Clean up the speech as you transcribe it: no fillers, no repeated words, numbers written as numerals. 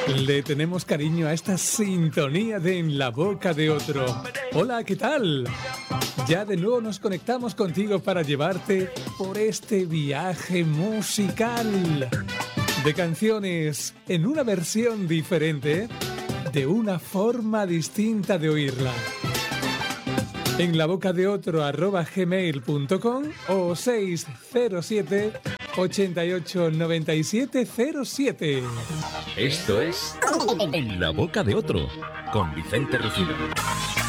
Le tenemos cariño a esta sintonía de En la boca de otro. Hola, ¿qué tal? Ya de nuevo nos conectamos contigo para llevarte por este viaje musical de canciones en una versión diferente, de una forma distinta de oírla. En la boca de otro @gmail.com o 607 88 97 07. Esto es En la boca de otro con Vicente Rufino.